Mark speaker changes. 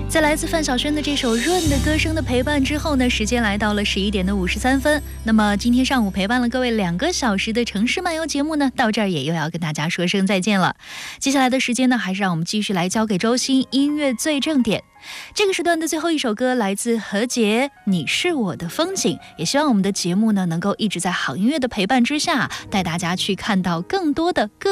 Speaker 1: 在来自范晓萱的这首润的歌声的陪伴之后呢，时间来到了11点53分。那么今天上午陪伴了各位2个小时的城市漫游节目呢，到这儿也又要跟大家说声再见了。接下来的时间呢，还是让我们继续来交给周星音乐最正点。这个时段的最后一首歌来自何洁，你是我的风景。也希望我们的节目呢，能够一直在好音乐的陪伴之下，带大家去看到更多的